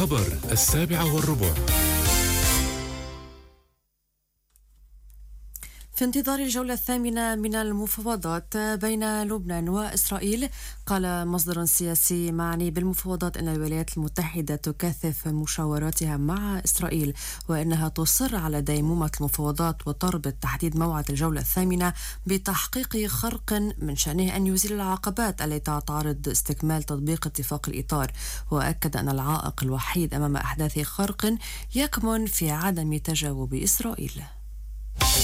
خبر 7:15. في انتظار الجولة الثامنة من المفاوضات بين لبنان وإسرائيل، قال مصدر سياسي معني بالمفاوضات أن الولايات المتحدة تكثف مشاوراتها مع إسرائيل، وأنها تصر على ديمومة المفاوضات وتربط تحديد موعد الجولة الثامنة بتحقيق خرق من شأنه أن يزيل العقبات التي تعارض استكمال تطبيق اتفاق الإطار. وأكد أن العائق الوحيد أمام أحداث خرق يكمن في عدم تجاوب إسرائيل.